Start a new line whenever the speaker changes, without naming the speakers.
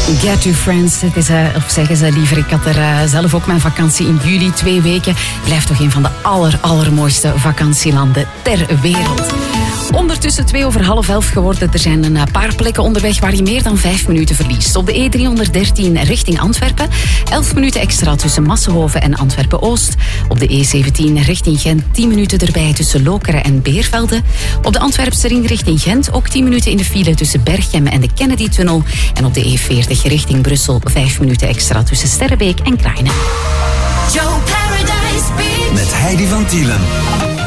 Get to Friends. Het is, of zeggen ze liever, ik had er zelf ook mijn vakantie in juli, 2 weken. Blijft toch een van de allermooiste vakantielanden ter wereld. Ondertussen 11:02 geworden. Er zijn een paar plekken onderweg waar je meer dan 5 minuten verliest. Op de E313 richting Antwerpen. 11 minuten extra tussen Massenhoven en Antwerpen-Oost. Op de E17 richting Gent 10 minuten erbij tussen Lokeren en Beervelde. Op de Antwerpse ring richting Gent ook 10 minuten in de file tussen Berchem en de Kennedy-tunnel. En op de E40 richting Brussel 5 minuten extra tussen Sterrebeek en Krainen.
Met Heidi van Tielen.